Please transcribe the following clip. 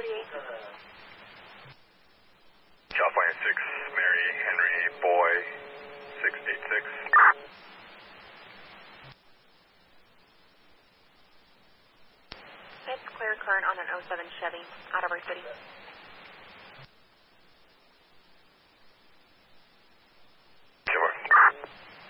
California 6, Mary Henry Boy, 686. It's clear current on an '07 Chevy out of our city.